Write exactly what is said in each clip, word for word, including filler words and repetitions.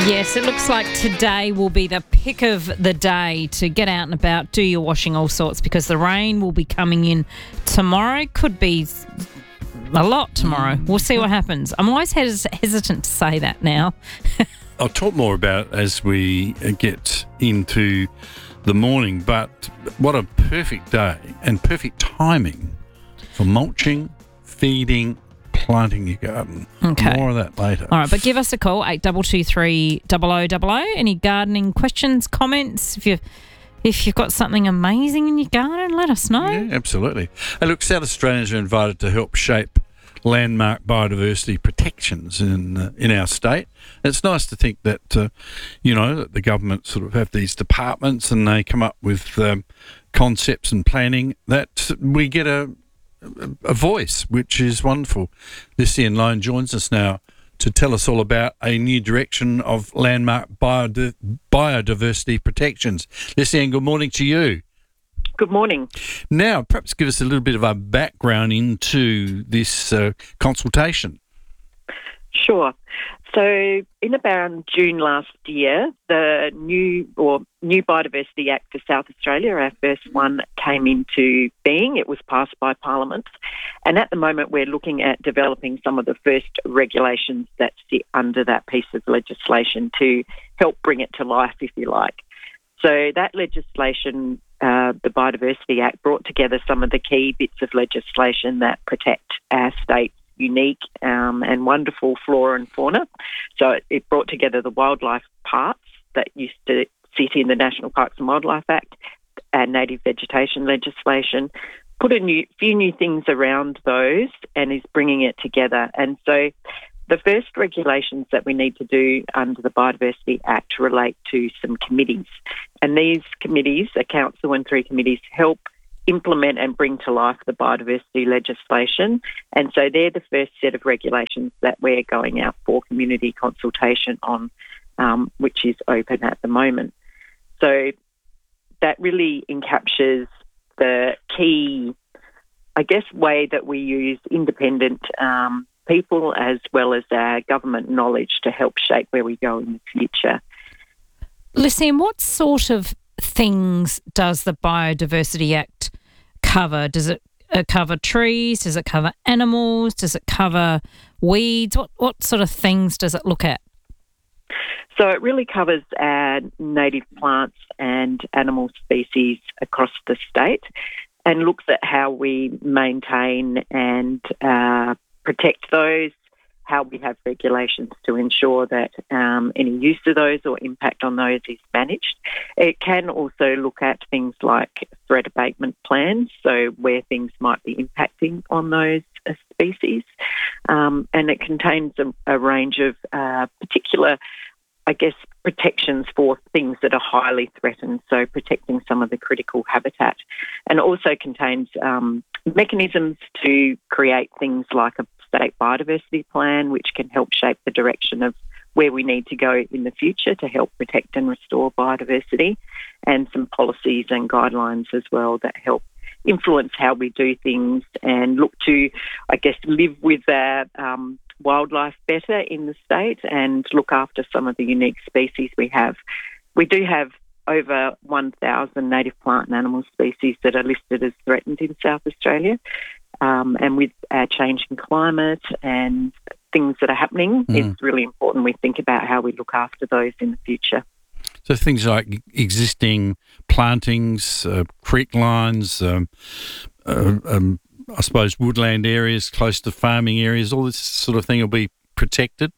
Yes, it looks like today will be the pick of the day to get out and about, do your washing, all sorts, because the rain will be coming in tomorrow. Could be a lot tomorrow. We'll see what happens. I'm always hes- hesitant to say that now. I'll talk more about it as we get into the morning, but what a perfect day and perfect timing for mulching, feeding, planting your garden. Okay. More of that later. All right, but give us a call, eight two two three, double oh double oh. Any gardening questions, comments? If you've, if you've got something amazing in your garden, let us know. Yeah, absolutely. Hey, look, South Australians are invited to help shape landmark biodiversity protections in uh, in our state. And it's nice to think that, uh, you know, that the government sort of have these departments and they come up with um, concepts and planning that we get a a voice, which is wonderful. Lucienne Lone joins us now to tell us all about a new direction of landmark biodi- biodiversity protections. Lucienne, good morning to you. Good morning. Now, perhaps give us a little bit of a background into this uh, consultation. Sure. So in about June last year, the new or new Biodiversity Act for South Australia, our first one, came into being. It was passed by Parliament. And at the moment, we're looking at developing some of the first regulations that sit under that piece of legislation to help bring it to life, if you like. So that legislation, uh, the Biodiversity Act, brought together some of the key bits of legislation that protect our state's unique um, and wonderful flora and fauna. So it, it brought together the wildlife parts that used to sit in the National Parks and Wildlife Act and native vegetation legislation, put a new, few new things around those and is bringing it together. And so the first regulations that we need to do under the Biodiversity Act relate to some committees. And these committees, a council and three committees, help implement and bring to life the biodiversity legislation. And so they're the first set of regulations that we're going out for community consultation on, um, which is open at the moment. So that really encaptures the key, I guess, way that we use independent um, people as well as our government knowledge to help shape where we go in the future. Lucienne, what sort of things does the Biodiversity Act cover? Does it uh, cover trees? Does it cover animals? Does it cover weeds? What what sort of things does it look at? So it really covers our native plants and animal species across the state and looks at how we maintain and uh, protect those, how we have regulations to ensure that um, any use of those or impact on those is managed. It can also look at things like threat abatement plans, so where things might be impacting on those uh, species. Um, and it contains a, a range of uh, particular, I guess, protections for things that are highly threatened, so protecting some of the critical habitat. And it also contains um, mechanisms to create things like a state biodiversity plan, which can help shape the direction of where we need to go in the future to help protect and restore biodiversity, and some policies and guidelines as well that help influence how we do things and look to, I guess, live with our um, wildlife better in the state and look after some of the unique species we have. We do have over one thousand native plant and animal species that are listed as threatened in South Australia. Um, and with our changing climate and things that are happening, mm. it's really important we think about how we look after those in the future. So things like existing plantings, uh, creek lines, um, uh, um, I suppose woodland areas close to farming areas, all this sort of thing will be protected?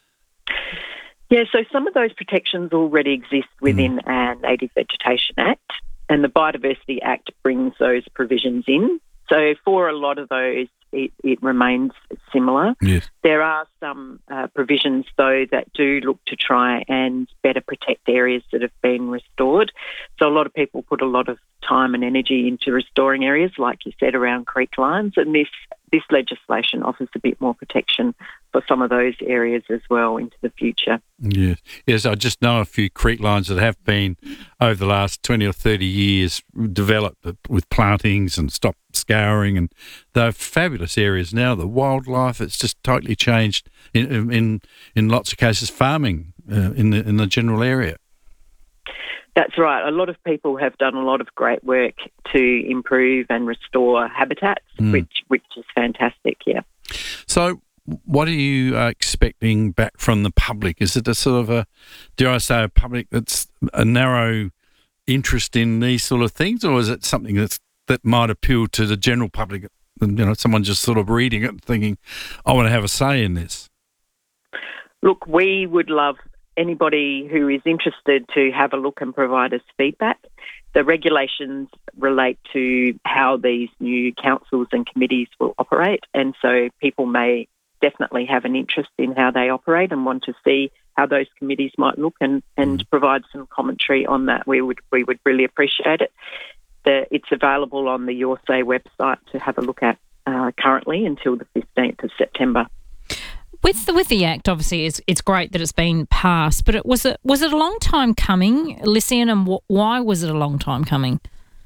Yeah, so some of those protections already exist within mm. our Native Vegetation Act, and the Biodiversity Act brings those provisions in. So for a lot of those, it, it remains similar. Yes. There are some uh, provisions, though, that do look to try and better protect areas that have been restored. So a lot of people put a lot of time and energy into restoring areas, like you said, around creek lines, and this this legislation offers a bit more protection for some of those areas as well into the future. Yes, yes. I just know a few creek lines that have been, over the last twenty or thirty years, developed with plantings and stop scouring, and they're fabulous areas now. The wildlife, it's just totally changed in in, in lots of cases, farming uh, in the in the general area. That's right. A lot of people have done a lot of great work to improve and restore habitats, Mm. which which is fantastic. Yeah. So, what are you uh, expecting back from the public? Is it a sort of a, dare I say, a public that's a narrow interest in these sort of things, or is it something that's that might appeal to the general public? And, you know, someone just sort of reading it and thinking, I want to have a say in this. Look, we would love anybody who is interested to have a look and provide us feedback. The regulations relate to how these new councils and committees will operate, and so people may definitely have an interest in how they operate and want to see how those committees might look and, and mm. provide some commentary on that. We would we would really appreciate it. The, it's available on the Your Say website to have a look at uh, currently until the fifteenth of September. With the with the Act, obviously, it's it's great that it's been passed, but it was it was it a long time coming, Lysian, and wh- why was it a long time coming?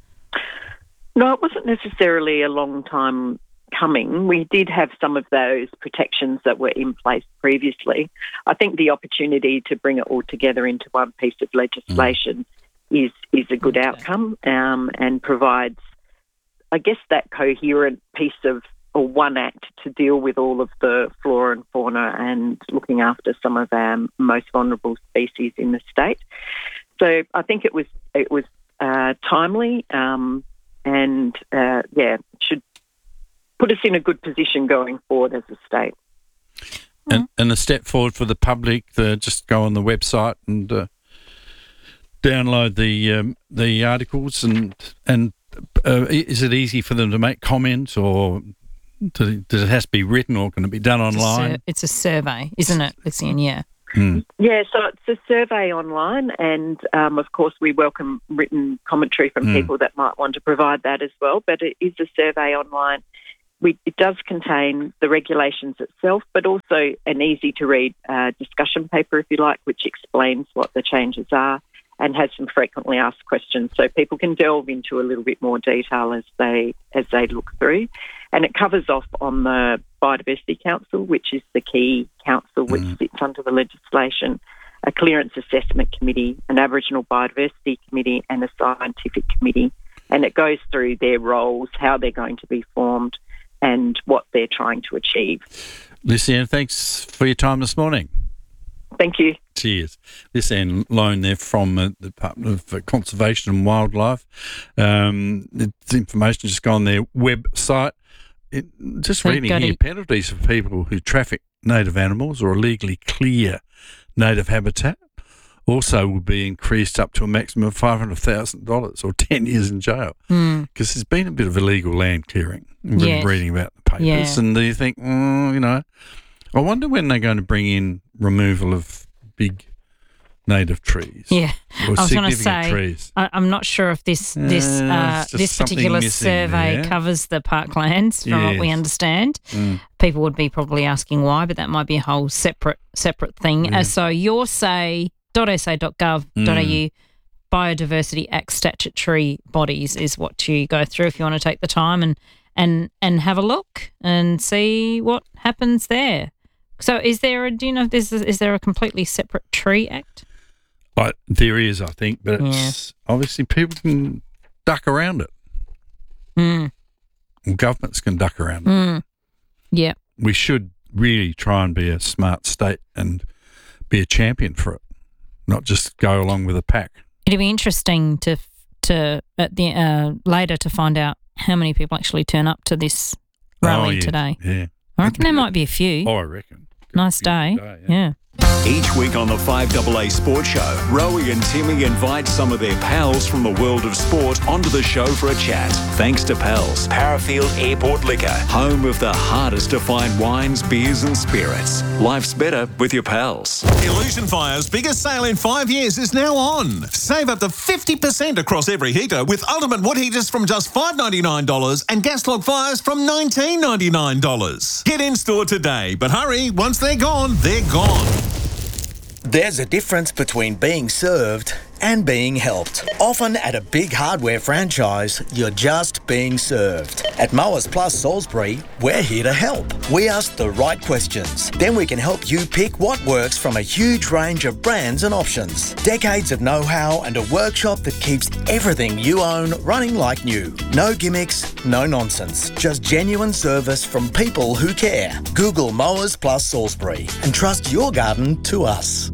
No, it wasn't necessarily a long time coming. We did have some of those protections that were in place previously. I think the opportunity to bring it all together into one piece of legislation mm. is is a good okay. outcome um, and provides, I guess, that coherent piece of or one act to deal with all of the flora and fauna and looking after some of our most vulnerable species in the state. So I think it was it was uh, timely um, and uh, yeah should put us in a good position going forward as a state. And, and a step forward for the public, the, just go on the website and uh, download the um, the articles and and uh, is it easy for them to make comments, or does it, does it have to be written, or can it be done online? It's a, sur- it's a survey, isn't it, Lysian? Yeah. Mm. Yeah, so it's a survey online, and um, of course we welcome written commentary from mm. people that might want to provide that as well, but it is a survey online. We, it does contain the regulations itself, but also an easy-to-read uh, discussion paper, if you like, which explains what the changes are and has some frequently asked questions, so people can delve into a little bit more detail as they as they look through. And it covers off on the Biodiversity Council, which is the key council which mm. sits under the legislation, a Clearance Assessment Committee, an Aboriginal Biodiversity Committee and a Scientific Committee. And it goes through their roles, how they're going to be formed and what they're trying to achieve. Lysian, thanks for your time this morning. Thank you. Cheers. Lysian Loan there from uh, the Department of Conservation and Wildlife. Um, it's information, just go on their website. It, just Thank reading God here, he- penalties for people who traffic native animals or illegally clear native habitat also will be increased up to a maximum of five hundred thousand dollars or ten years in jail. Because Mm. there's been a bit of illegal land clearing. I've been Yes. reading about the papers. Yeah. And you think, oh, you know, I wonder when they're going to bring in removal of big native trees. Yeah. Or I was going to significant say, trees. I, I'm not sure if this this Uh, uh, it's just this something particular missing survey there. covers the parklands, from what we Yes. understand. Mm. People would be probably asking why, but that might be a whole separate separate thing. Yeah. Uh, so yoursay dot s a dot gov dot a u Mm. Biodiversity Act statutory bodies is what you go through if you want to take the time and and and have a look and see what happens there. So is there a, do you know if there's a, is there a completely separate tree act? I, there is, I think, but it's obviously people can duck around it. Mm. Well, governments can duck around it. Mm. Yeah. We should really try and be a smart state and be a champion for it, not just go along with the pack. It'd be interesting to to at the uh, later to find out how many people actually turn up to this rally oh, yeah, today. Yeah. I reckon there might be a few. Oh, I reckon. Nice Be a day. good day, yeah. Each week on the five A A Sports Show, Rowie and Timmy invite some of their pals from the world of sport onto the show for a chat. Thanks to Pals, Parafield Airport Liquor, home of the hardest to find wines, beers and spirits. Life's better with your pals. Illusion Fire's biggest sale in five years is now on. Save up to fifty percent across every heater with ultimate wood heaters from just five dollars ninety-nine dollars and gas log fires from nineteen dollars ninety-nine. Get in store today, but hurry, once they're gone, they're gone. There's a difference between being served and being helped. Often at a big hardware franchise, you're just being served. At Mowers Plus Salisbury, we're here to help. We ask the right questions. Then we can help you pick what works from a huge range of brands and options. Decades of know-how and a workshop that keeps everything you own running like new. No gimmicks, no nonsense. Just genuine service from people who care. Google Mowers Plus Salisbury and trust your garden to us.